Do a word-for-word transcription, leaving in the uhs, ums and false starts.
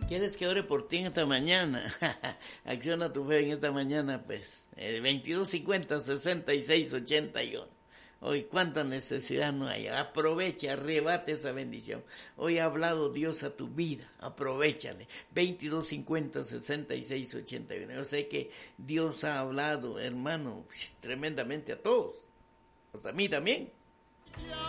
¿Quieres que ore por ti en esta mañana? Acciona tu fe en esta mañana, pues. El veintidós cincuenta, sesenta y seis, ochenta y uno. Hoy, cuánta necesidad no hay. Aprovecha, arrebate esa bendición. Hoy ha hablado Dios a tu vida. Aprovechale. veintidós cincuenta, sesenta y seis, ochenta y uno. Yo sé que Dios ha hablado, hermano, tremendamente a todos. Hasta a mí también.